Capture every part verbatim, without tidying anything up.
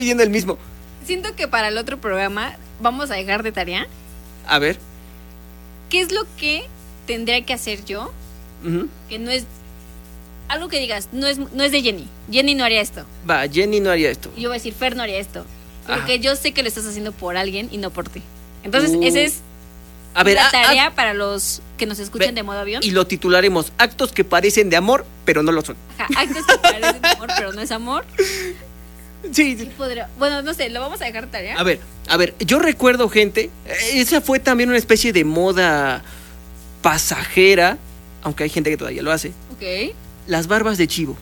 pidiendo el mismo. Siento que para el otro programa vamos a dejar de tarea. A ver. ¿Qué es lo que tendría que hacer yo? Uh-huh. Que no es algo que digas, no es, no es de Jenny. Jenny no haría esto. Va, Jenny no haría esto. Y yo voy a decir, Fer no haría esto. Porque Ajá. yo sé que lo estás haciendo por alguien y no por ti. Entonces, Uh. ese es A ver, la ah, tarea ah, para los que nos escuchan ve, de modo avión. y lo titularemos actos que parecen de amor, pero no lo son. Ajá, actos que parecen amor, pero no es amor. Sí, Sí podría- Bueno, no sé, lo vamos a dejar de tarea. A ver, a ver, yo recuerdo, gente, esa fue también una especie de moda pasajera, aunque hay gente que todavía lo hace, Ok. las barbas de chivo.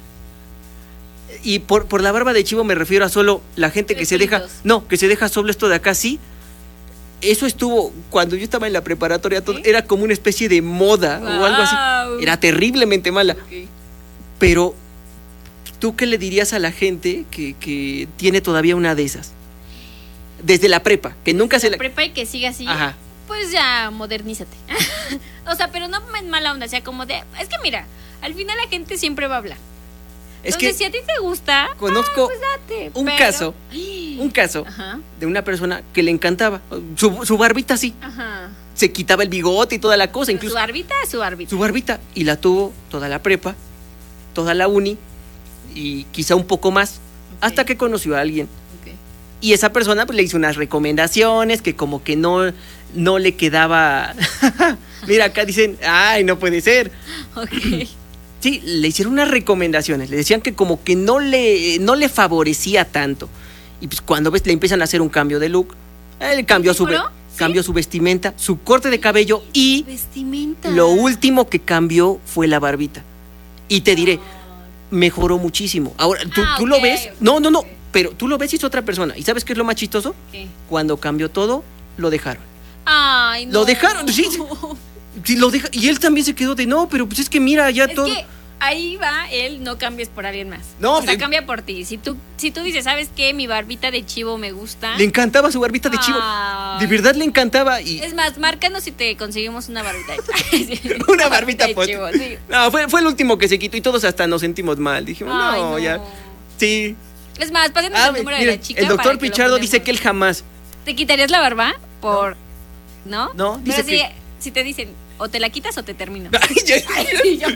Y por, por la barba de chivo me refiero a solo la gente que Tres se deja, pelitos. no, que se deja solo esto de acá, sí. Eso estuvo, cuando yo estaba en la preparatoria, todo, ¿Sí? era como una especie de moda o algo así. Guau. Era terriblemente mala. Ok. Pero, ¿tú qué le dirías a la gente que, que tiene todavía una de esas? Desde la prepa, que nunca se La la... prepa y que siga así. Ajá. Pues ya, modernízate. O sea, pero no en mala onda, o sea, como de... Es que mira, al final la gente siempre va a hablar. Es Entonces, que si a ti te gusta, conozco ah, pues date. un pero- caso, un caso Ajá, de una persona que le encantaba. Su, su barbita sí, ajá. se quitaba el bigote y toda la cosa, Pero incluso su barbita es su barbita. su barbita. Y la tuvo toda la prepa, toda la uni y quizá un poco más, hasta que conoció a alguien. Ok. Y esa persona pues le hizo unas recomendaciones que como que no, no le quedaba... Mira, acá dicen, ay, no puede ser. Ok. Sí, le hicieron unas recomendaciones, le decían que como que no le, no le favorecía tanto. Y pues cuando ves, le empiezan a hacer un cambio de look, él cambió su, ve- ¿Seguro? ¿Sí? cambió su vestimenta, su corte de cabello y Vestimenta. lo último que cambió fue la barbita. Y te diré, mejoró muchísimo. Ahora, ¿tú, Ah, tú ok, lo ves? ok, No, no, no, ok. pero tú lo ves y es otra persona. ¿Y sabes qué es lo más chistoso? ¿Qué? Cuando cambió todo, lo dejaron. Ay, no. Lo dejaron, sí. Sí, lo deja, y él también se quedó de, no, pero pues es que mira, ya Es todo... que ahí va, él no cambies por alguien más. No, o sea, le- cambia por ti. Si tú, si tú dices, ¿sabes qué? Mi barbita de chivo me gusta. Le encantaba su barbita de chivo. Ay. De verdad le encantaba. Y Es más, márcanos si te conseguimos una barbita de una barbita de pot- chivo, sí. No, fue, fue el último que se quitó y todos hasta nos sentimos mal. Dijimos, Ay, no, ya. Sí. Es más, pásenos Ah, el número mira, de la chica. el para doctor que lo Pichardo dice ponemos. que él jamás. ¿Te quitarías la barba? Por. ¿No? No, dice Pero si, que- si te dicen, o te la quitas o te termino. Ay, ya- Ay, yo-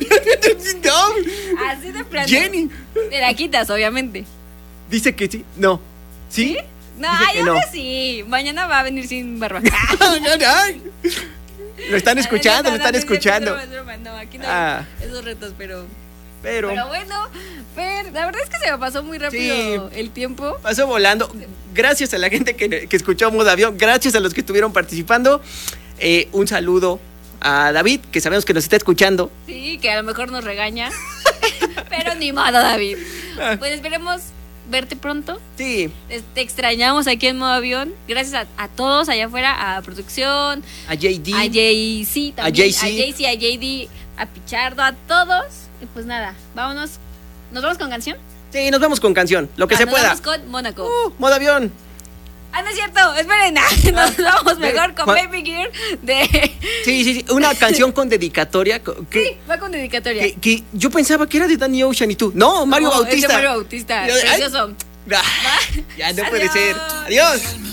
No, Así de plano. Jenny Te la quitas, obviamente. dice que sí. No. ¿Sí? No, Dice ay, que no. ahora sí. Mañana va a venir sin barba. Ay, ay, ay. Lo están escuchando, lo No, no, están no, es cierto, escuchando. es broma, es broma. No, aquí no Ah. hay esos retos, pero. Pero Pero bueno, Fer, la verdad es que se me pasó muy rápido el tiempo. pasó volando. Gracias a la gente que, que escuchó Modo Avión. Gracias a los que estuvieron participando. Eh, un saludo a David, que sabemos que nos está escuchando. Sí, que a lo mejor nos regaña. Pero ni modo, David. Ah. Pues esperemos verte pronto. Sí, Te te extrañamos aquí en modo avión. Gracias a, a todos allá afuera, a producción, a J D. a J C también, A J C. a J C, a J D, a Pichardo, a todos. Y pues nada, vámonos. ¿Nos vamos con canción? Sí, nos vamos con canción, lo que Ah, se nos pueda. vamos con Mónaco. Uh, Modo Avión. Ah, no es cierto, esperen. Nos vamos mejor con Juan- Baby Gear de. Sí, sí, sí, una canción con dedicatoria co- Sí, que, va con dedicatoria. que, que yo pensaba que era de Danny Ocean y tú. No, Mario No, es de Bautista. Mario Bautista, Ay, precioso. ah, ya no puede ser. Adiós.